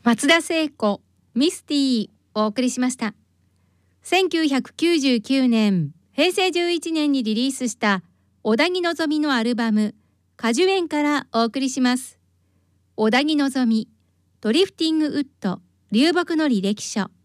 松田聖子ミスティーをお送りしました。1999年平成11年にリリースした小田木希のアルバム果樹園からお送りします。小田木希ドリフティングウッド流木の履歴書。